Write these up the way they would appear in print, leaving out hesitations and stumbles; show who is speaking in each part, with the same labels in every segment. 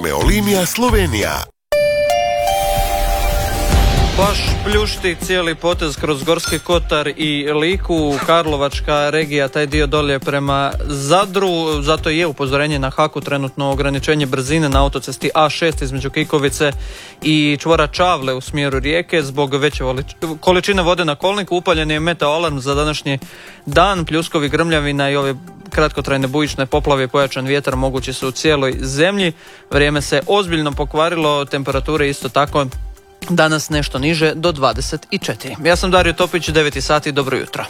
Speaker 1: Aerolinija Slovenija.
Speaker 2: Baš pljušti cijeli potez kroz Gorski kotar i Liku, Karlovačka regija, taj dio dolje prema Zadru, zato je upozorenje na Haku trenutno ograničenje brzine na autocesti A6 između Kikovice i čvora Čavle u smjeru Rijeke zbog veće količine vode na kolniku. Upaljen je meteoalarm za današnji dan, pljuskovi, grmljavina i ove kratkotrajne bujične poplave i pojačan vjetar mogući su u cijeloj zemlji. Vrijeme se ozbiljno pokvarilo, temperature isto tako danas nešto niže do 24. Ja sam Dario Topić, 9 sati, dobro jutro.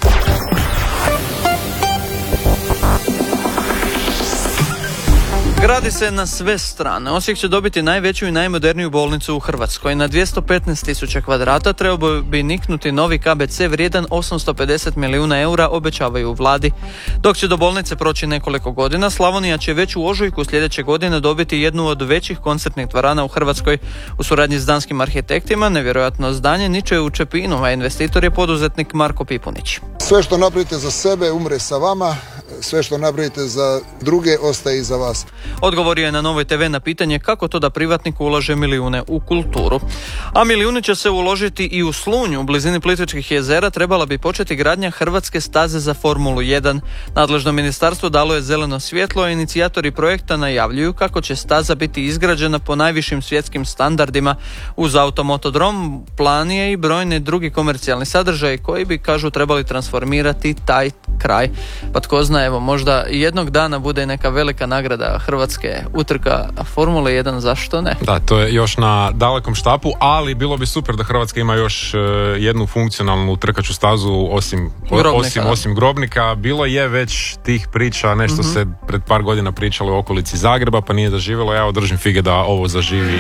Speaker 2: Gradi se na sve strane. Osijek će dobiti najveću i najmoderniju bolnicu u Hrvatskoj. Na 215.000 kvadrata trebao bi niknuti novi KBC vrijedan 850 milijuna eura, obećavaju u vladi. Dok će do bolnice proći nekoliko godina, Slavonija će već u ožujku sljedeće godine dobiti jednu od većih koncertnih dvorana u Hrvatskoj. U suradnji s danskim arhitektima, nevjerojatno zdanje niče u Čepinu, a investitor je poduzetnik Marko Pipunić.
Speaker 3: Sve što napravite za sebe umre sa vama, sve što napravite za druge ostaje iza vas.
Speaker 2: Odgovorio je na Novoj TV na pitanje kako to da privatnik ulaže milijune u kulturu. A milijuni će se uložiti i u Slunju. U blizini Plitvičkih jezera trebala bi početi gradnja hrvatske staze za Formulu 1. Nadležno ministarstvo dalo je zeleno svjetlo, a inicijatori projekta najavljuju kako će staza biti izgrađena po najvišim svjetskim standardima. Uz automotodrom plan je i brojni drugi komercijalni sadržaji koji bi, kažu, trebali transformirati taj kraj. Pa tko zna, evo, možda jednog dana bude neka velika nagrada Hrvatske utrka Formule 1, zašto ne?
Speaker 4: Da, to je još na dalekom štapu, ali bilo bi super da Hrvatska ima još jednu funkcionalnu trkaču stazu osim Grobnika. Bilo je već tih priča, nešto se pred par godina pričalo u okolici Zagreba, pa nije zaživjelo. Ja držim fige da ovo zaživi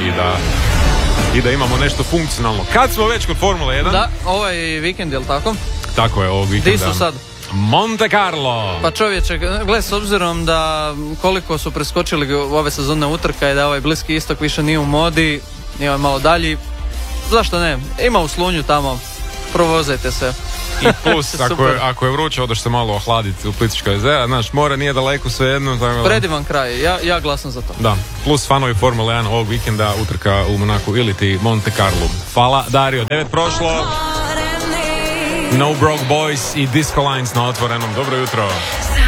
Speaker 4: i da imamo nešto funkcionalno. Kad smo već kod Formule 1?
Speaker 2: Da, ovaj vikend, je li tako?
Speaker 4: Tako je, ovog vikenda.
Speaker 2: Di su sad?
Speaker 4: Monte Carlo.
Speaker 2: Pa čovječe, gle, s obzirom da koliko su preskočili ove sezone utrka i da ovaj Bliski istok više nije u modi, nije malo dalji, zašto ne? Ima u Slunju tamo, provozajte se.
Speaker 4: I plus, ako je vruće, odeš se malo ohladiti u Plitvička jezera, znaš, more nije daleko, svejedno.
Speaker 2: Predivan kraj, ja glasam za to.
Speaker 4: Da, plus fanovi Formule 1 ovog vikenda, utrka u Monaku ili ti Monte Carlo. Hvala, Dario. 9 prošlo. No Broke Boys i Disco Lines na Otvorenom. Dobro jutro.